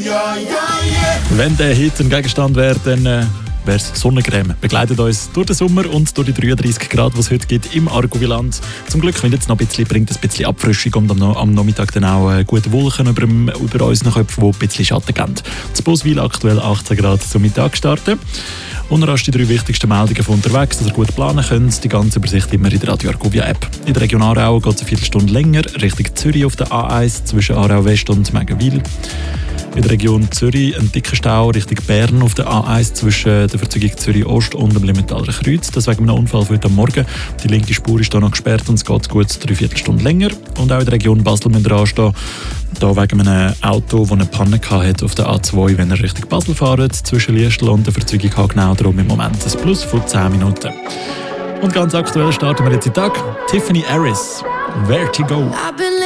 Wenn der Hit ein Gegenstand wäre, dann wäre es Sonnencreme. Begleitet uns durch den Sommer und durch die 33 Grad, die es heute gibt im Argoviland. Zum Glück bringt es noch ein bisschen Abfrischung und am Nachmittag dann auch gute Wolken über unseren Köpfen, die ein bisschen Schatten geben. Das Boswil aktuell 18 Grad zum Mittag starten. Und dann hast du die 3 wichtigsten Meldungen von unterwegs, dass ihr gut planen könnt. Die ganze Übersicht immer in der Radio Argovia App. In der Region Aarau geht es eine Viertelstunde länger, Richtung Zürich auf der A1 zwischen Aarau West und Megenwil. In der Region Zürich ein dicker Stau Richtung Bern auf der A1 zwischen der Verzögerung Zürich Ost und dem Limmentaler Kreuz. Das wegen einem Unfall für heute Morgen. Die linke Spur ist da noch gesperrt und es geht gut 3/4 Stunde länger. Und auch in der Region Basel müsst ihr anstehen. Da wegen einem Auto, das eine Panne hatte auf der A2, wenn ihr Richtung Basel fahrt, zwischen Liestel und der Verzögerung Hagenau, darum im Moment ein Plus von 10 Minuten. Und ganz aktuell starten wir jetzt den Tag. Tiffany Harris, Vertigo.